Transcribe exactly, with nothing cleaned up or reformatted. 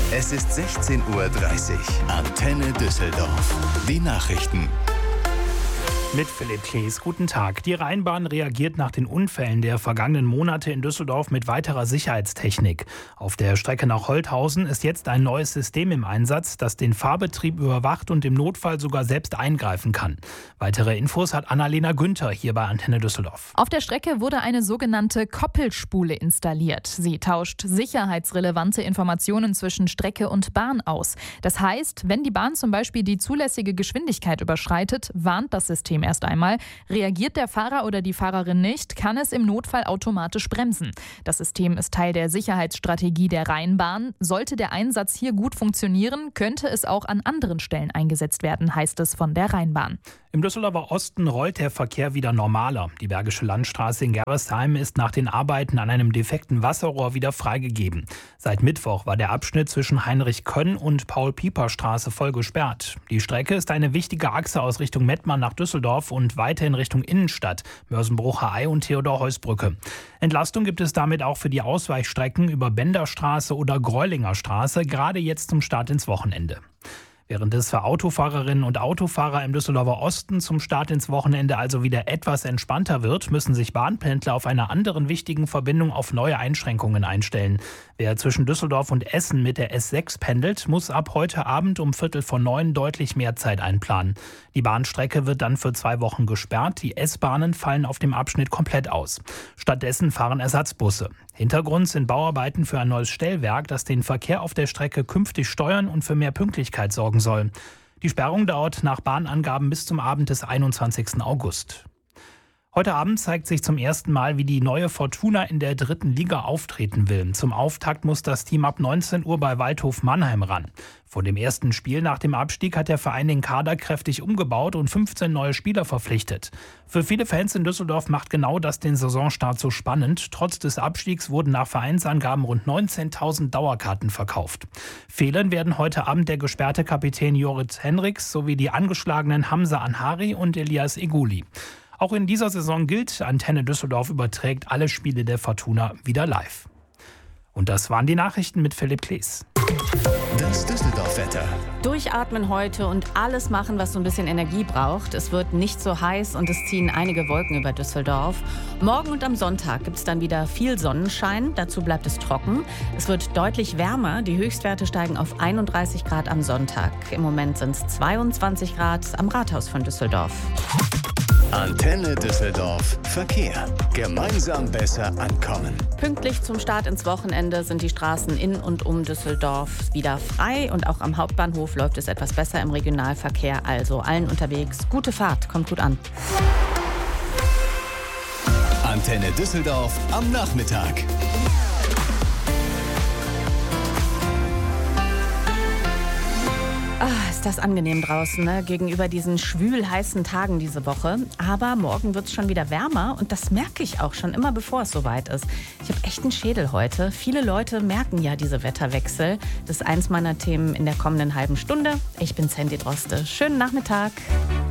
Es ist sechzehn Uhr dreißig. Antenne Düsseldorf. Die Nachrichten. Mit Philipp Klees, guten Tag. Die Rheinbahn reagiert nach den Unfällen der vergangenen Monate in Düsseldorf mit weiterer Sicherheitstechnik. Auf der Strecke nach Holthausen ist jetzt ein neues System im Einsatz, das den Fahrbetrieb überwacht und im Notfall sogar selbst eingreifen kann. Weitere Infos hat Annalena Günther hier bei Antenne Düsseldorf. Auf der Strecke wurde eine sogenannte Koppelspule installiert. Sie tauscht sicherheitsrelevante Informationen zwischen Strecke und Bahn aus. Das heißt, wenn die Bahn zum Beispiel die zulässige Geschwindigkeit überschreitet, warnt das System erst einmal. Reagiert der Fahrer oder die Fahrerin nicht, kann es im Notfall automatisch bremsen. Das System ist Teil der Sicherheitsstrategie der Rheinbahn. Sollte der Einsatz hier gut funktionieren, könnte es auch an anderen Stellen eingesetzt werden, heißt es von der Rheinbahn. Im Düsseldorfer Osten rollt der Verkehr wieder normaler. Die Bergische Landstraße in Gerresheim ist nach den Arbeiten an einem defekten Wasserrohr wieder freigegeben. Seit Mittwoch war der Abschnitt zwischen Heinrich-Köhn und Paul-Pieper-Straße voll gesperrt. Die Strecke ist eine wichtige Achse aus Richtung Mettmann nach Düsseldorf und weiter in Richtung Innenstadt, Mörsenbrucher-Ei und Theodor-Heuss-Brücke. Entlastung gibt es damit auch für die Ausweichstrecken über Benderstraße oder Greulinger Straße, gerade jetzt zum Start ins Wochenende. Während es für Autofahrerinnen und Autofahrer im Düsseldorfer Osten zum Start ins Wochenende also wieder etwas entspannter wird, müssen sich Bahnpendler auf einer anderen wichtigen Verbindung auf neue Einschränkungen einstellen. Wer zwischen Düsseldorf und Essen mit der S sechs pendelt, muss ab heute Abend um Viertel vor neun deutlich mehr Zeit einplanen. Die Bahnstrecke wird dann für zwei Wochen gesperrt. Die S-Bahnen fallen auf dem Abschnitt komplett aus. Stattdessen fahren Ersatzbusse. Hintergrund sind Bauarbeiten für ein neues Stellwerk, das den Verkehr auf der Strecke künftig steuern und für mehr Pünktlichkeit sorgen soll. Die Sperrung dauert nach Bahnangaben bis zum Abend des einundzwanzigsten August. Heute Abend zeigt sich zum ersten Mal, wie die neue Fortuna in der dritten Liga auftreten will. Zum Auftakt muss das Team ab neunzehn Uhr bei Waldhof Mannheim ran. Vor dem ersten Spiel nach dem Abstieg hat der Verein den Kader kräftig umgebaut und fünfzehn neue Spieler verpflichtet. Für viele Fans in Düsseldorf macht genau das den Saisonstart so spannend. Trotz des Abstiegs wurden nach Vereinsangaben rund neunzehntausend Dauerkarten verkauft. Fehlen werden heute Abend der gesperrte Kapitän Joris Henriks sowie die angeschlagenen Hamza Anhari und Elias Eguli. Auch in dieser Saison gilt, Antenne Düsseldorf überträgt alle Spiele der Fortuna wieder live. Und das waren die Nachrichten mit Philipp Klees. Das Düsseldorf-Wetter. Durchatmen heute und alles machen, was so ein bisschen Energie braucht. Es wird nicht so heiß und es ziehen einige Wolken über Düsseldorf. Morgen und am Sonntag gibt es dann wieder viel Sonnenschein. Dazu bleibt es trocken. Es wird deutlich wärmer. Die Höchstwerte steigen auf einunddreißig Grad am Sonntag. Im Moment sind es zweiundzwanzig Grad am Rathaus von Düsseldorf. Antenne Düsseldorf Verkehr. Gemeinsam besser ankommen. Pünktlich zum Start ins Wochenende sind die Straßen in und um Düsseldorf wieder frei. Und auch am Hauptbahnhof läuft es etwas besser im Regionalverkehr. Also allen unterwegs gute Fahrt, kommt gut an. Antenne Düsseldorf am Nachmittag. Ah, ist das angenehm draußen, ne? Gegenüber diesen schwül heißen Tagen diese Woche. Aber morgen wird es schon wieder wärmer und das merke ich auch schon immer, bevor es soweit ist. Ich habe echt einen Schädel heute. Viele Leute merken ja diese Wetterwechsel. Das ist eins meiner Themen in der kommenden halben Stunde. Ich bin Sandy Droste. Schönen Nachmittag.